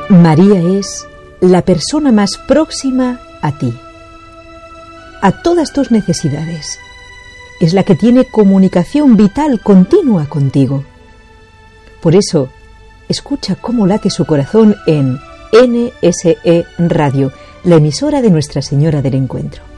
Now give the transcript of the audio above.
María es la persona más próxima a ti, a todas tus necesidades. Es la que tiene comunicación vital continua contigo. Por eso, escucha cómo late su corazón en NSE Radio, la emisora de Nuestra Señora del Encuentro.